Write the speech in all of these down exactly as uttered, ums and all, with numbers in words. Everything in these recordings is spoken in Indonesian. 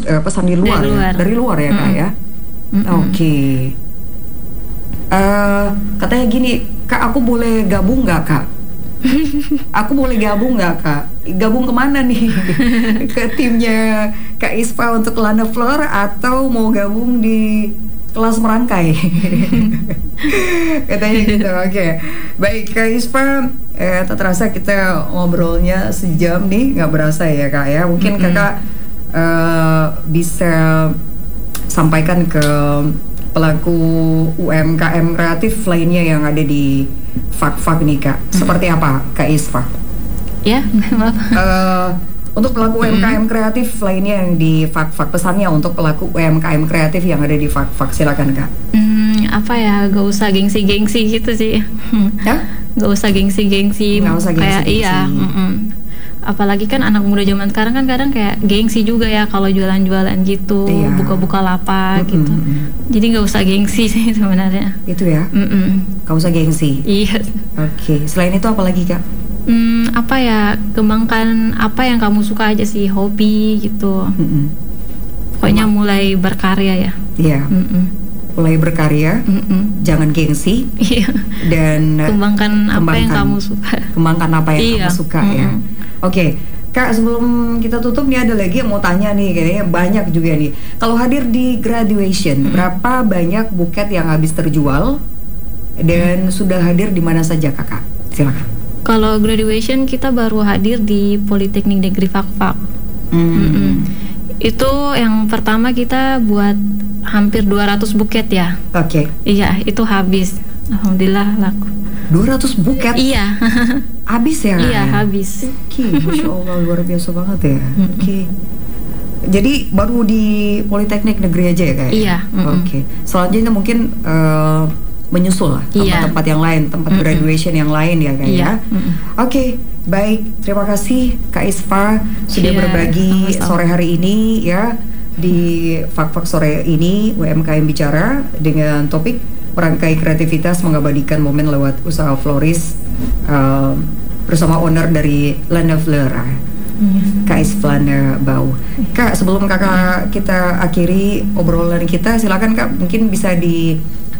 uh, pesan di luar, dari luar. ya? Dari luar ya, Kak, ya? Mm-mm. Oke. Okay. Uh, katanya gini, Kak, aku boleh gabung nggak, Kak? Aku boleh gabung nggak, Kak? Gabung kemana nih? Ke timnya Kak Isfa untuk Lana Fleur atau mau gabung di kelas merangkai? Katanya gitu. Oke, okay. Baik Kak Isfa, eh, tak terasa kita ngobrolnya sejam nih, nggak berasa ya, Kak, ya. Mungkin mm-hmm. Kakak eh, bisa sampaikan ke pelaku U M K M kreatif lainnya yang ada di Fak-Fak nih, Kak. Seperti apa, Kak Isfa? Ya, maaf. Uh, untuk pelaku U M K M kreatif lainnya yang di Fak-Fak, pesannya untuk pelaku U M K M kreatif yang ada di Fak-Fak, silakan, Kak. Hmm, apa ya, gak usah gengsi-gengsi gitu sih. Ya? Gak usah gengsi-gengsi. Gak usah gengsi-gengsi. Kayak iya. Mm-mm. Apalagi kan anak muda zaman sekarang kan kadang kayak gengsi juga ya kalau jualan-jualan gitu, iya. buka-buka lapak mm-mm. gitu. Jadi nggak usah gengsi sih sebenarnya. Itu ya? Nggak usah gengsi. Iya. Oke. Okay. Selain itu apa lagi, Kak? Hmm, apa ya? Kembangkan apa yang kamu suka aja sih, hobi gitu. Mm-mm. Pokoknya Kembang. mulai berkarya ya. Iya. Mm-mm. Mulai berkarya, Mm-mm. jangan gengsi. Iya. Dan kembangkan, kembangkan apa yang kamu suka. Kembangkan apa yang iya. kamu suka Mm-mm. ya. Oke, okay. Kak, sebelum kita tutup nih ada lagi yang mau tanya nih, kayaknya banyak juga nih. Kalau hadir di graduation, hmm. berapa banyak buket yang habis terjual dan hmm. sudah hadir di mana saja, Kakak? Silakan. Kalau graduation kita baru hadir di Politeknik Negeri Fak-Fak. Hmm. Hmm. Itu yang pertama kita buat hampir dua ratus buket ya. Oke. Okay. Iya, itu habis. Alhamdulillah laku. dua ratus buket? Iya. Habis ya? Iya, habis. Oke, okay, Masya Allah, luar biasa banget ya. Oke. Okay. Jadi baru di Politeknik Negeri aja ya, Kak? Iya. Oke. Okay. Selanjutnya mungkin uh, menyusul lah tempat-tempat iya. yang lain, tempat mm-mm. graduation yang lain ya, Kak, iya. ya. Oke, okay, baik. Terima kasih Kak Isfa sudah iya, berbagi sama-sama. Sore hari ini ya di Fak-Fak sore ini U M K M Bicara dengan topik merangkai kreativitas mengabadikan momen lewat usaha floris uh, bersama owner dari Lana Fleur, mm. Kak Isfa Bau. Kak, sebelum kakak kita akhiri obrolan kita, silakan Kak mungkin bisa di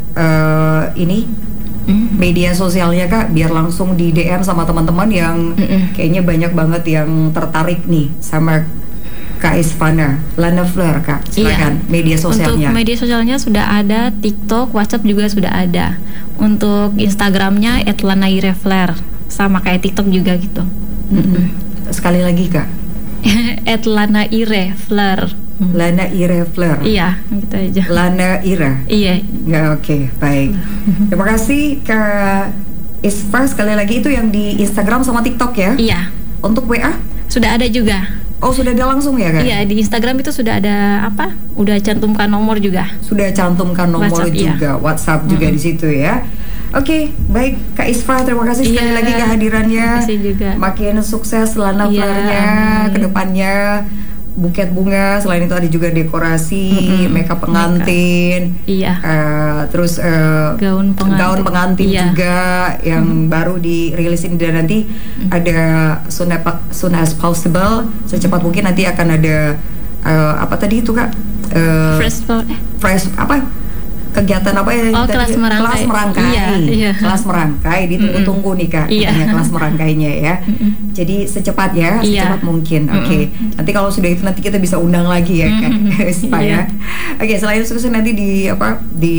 uh, ini mm. media sosialnya Kak, biar langsung di D M sama teman-teman yang Mm-mm. kayaknya banyak banget yang tertarik nih sama Kak Isfana, Lana Fleur, Kak, silakan iya. media sosialnya. Untuk media sosialnya sudah ada, TikTok, WhatsApp juga sudah ada. Untuk Instagramnya et lana ire fleur, sama kayak TikTok juga gitu. Mm-hmm. Sekali lagi, Kak. et lana ire fleur. Lana ire fleur. Iya, gitu aja. Lana ire. Iya. Nggak, oke, okay, baik. Terima kasih Kak Isfa, sekali lagi itu yang di Instagram sama TikTok ya? Iya. Untuk W A? Sudah ada juga. Oh, sudah ada langsung ya, Kak? Iya, di Instagram itu sudah ada apa? Udah cantumkan nomor juga. Sudah cantumkan nomor WhatsApp, juga, iya. WhatsApp juga mm-hmm. di situ ya. Oke, okay, baik Kak Isfa, terima kasih sekali yeah. lagi kehadirannya. Terima kasih juga. Makin sukses Lana Fleur-nya yeah. ke depannya. Buket bunga, selain itu ada juga dekorasi, mm-hmm. makeup pengantin, iya, uh, terus uh, gaun pengantin, gaun pengantin iya. juga yang mm-hmm. baru dirilis ini, dan nanti mm-hmm. ada soon, soon as possible, secepat mungkin nanti akan ada uh, apa tadi itu Kak? Uh, fresh eh. fresh apa? Kegiatan apa ya? Oh, kelas merangkai. Kelas merangkai. Iya, iya. Kelas merangkai ditunggu-tunggu nih Kak. Iya. Kelas merangkainya ya. Mm-mm. Jadi secepat ya, secepat iya. mungkin. Oke. Okay. Nanti kalau sudah itu nanti kita bisa undang lagi ya Kak. Supaya. Oke, okay, selain sukses nanti di apa? Di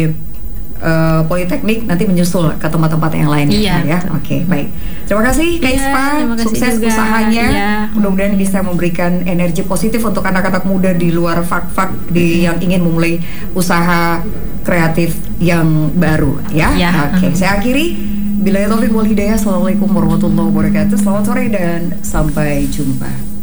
Uh, Politeknik nanti menyusul ke tempat-tempat yang lain iya, ya. Oke, okay, baik. Terima kasih Kak Isfa, iya, sukses juga. usahanya. Iya. Mudah-mudahan bisa memberikan energi positif untuk anak-anak muda di luar Fak-Fak di yang ingin memulai usaha kreatif yang baru ya. Iya. Oke, okay, saya akhiri. Billahi taufiq wal hidayah. Assalamualaikum warahmatullahi wabarakatuh. Selamat sore dan sampai jumpa.